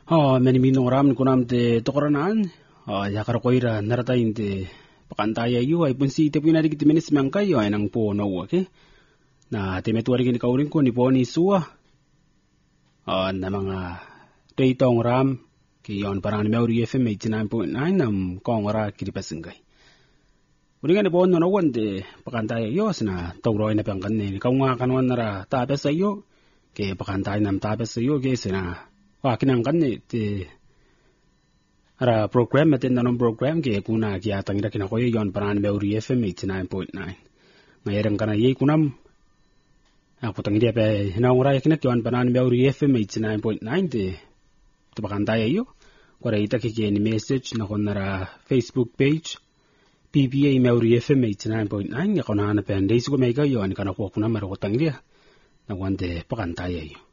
Many minoram kunam te tokoranan. Yakarakoira narata inte pakantaya yu ay punsi te pina dikit minis mangkay ay nang po no okay. Na temetuari kini kaurin ko ni po ni suwa. Na mga tong ram kiyon parang ni Maori FM 89.9 nam kongora kiripasingay. Uringan ni po no nawan te pakantaya yu na tawroy na pangkan ni kaunga kanwan nara tapes ayo ke pakantaya nam tapes ayo ke sina wakinang kan ni te ara program atin nanong program ke kuna kiatang ira kinakoy yon parang Maori FM 89.9 ngayarang kana ye kunam ako tang dia pe hinaungray kinak yon parang Maori FM 89.9 te pakantaya yo kora ita kike ni message na konara Facebook page PBA Maori FM 89.9 ngakona na pe ndai sugo mega yon kana ko kuna maro tang dia na wande pakantaya yo